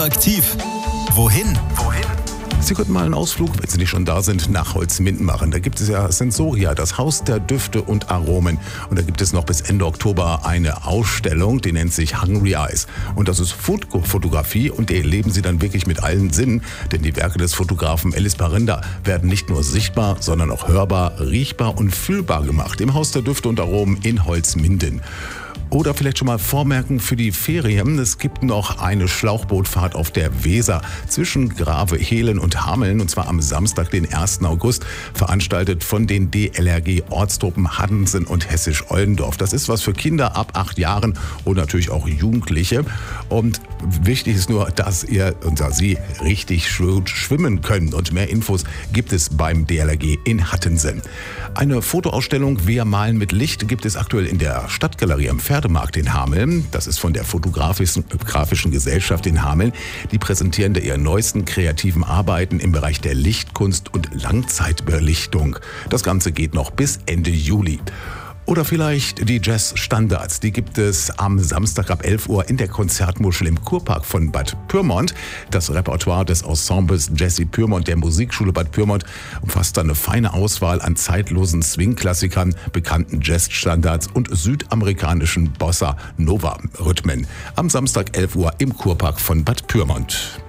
Aktiv. Wohin? Sie könnten mal einen Ausflug, wenn Sie nicht schon da sind, nach Holzminden machen. Da gibt es ja Sensoria, das Haus der Düfte und Aromen. Und da gibt es noch bis Ende Oktober eine Ausstellung, die nennt sich Hungry Eyes. Und das ist Fotografie und die erleben Sie dann wirklich mit allen Sinnen. Denn die Werke des Fotografen Ellis Parinda werden nicht nur sichtbar, sondern auch hörbar, riechbar und fühlbar gemacht. Im Haus der Düfte und Aromen in Holzminden. Oder vielleicht schon mal vormerken für die Ferien. Es gibt noch eine Schlauchbootfahrt auf der Weser zwischen Grave, Hehlen und Hameln. Und zwar am Samstag, den 1. August, veranstaltet von den DLRG-Ortstruppen Haddensen und Hessisch-Oldendorf. Das ist was für Kinder ab 8 Jahren und natürlich auch Jugendliche. Und wichtig ist nur, dass ihr und Sie richtig schwimmen können. Und mehr Infos gibt es beim DLRG in Haddensen. Eine Fotoausstellung Wir malen mit Licht gibt es aktuell in der Stadtgalerie am Pferdemarkt in Hameln. Das ist von der Fotografischen Gesellschaft in Hameln. Die präsentieren da ihre neuesten kreativen Arbeiten im Bereich der Lichtkunst und Langzeitbelichtung. Das Ganze geht noch bis Ende Juli. Oder vielleicht die Jazzstandards. Die gibt es am Samstag ab 11 Uhr in der Konzertmuschel im Kurpark von Bad Pyrmont. Das Repertoire des Ensembles Jesse Pyrmont der Musikschule Bad Pyrmont umfasst eine feine Auswahl an zeitlosen Swing-Klassikern, bekannten Jazzstandards und südamerikanischen Bossa-Nova-Rhythmen. Am Samstag 11 Uhr im Kurpark von Bad Pyrmont.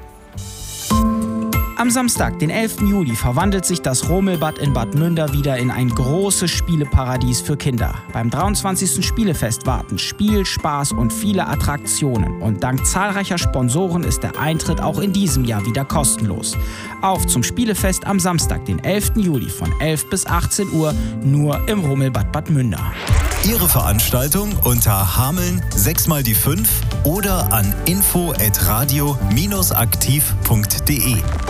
Am Samstag, den 11. Juli, verwandelt sich das Romelbad in Bad Münder wieder in ein großes Spieleparadies für Kinder. Beim 23. Spielefest warten Spiel, Spaß und viele Attraktionen. Und dank zahlreicher Sponsoren ist der Eintritt auch in diesem Jahr wieder kostenlos. Auf zum Spielefest am Samstag, den 11. Juli von 11 bis 18 Uhr, nur im Romelbad Bad Münder. Ihre Veranstaltung unter Hameln 6x5 oder an info@radio-aktiv.de.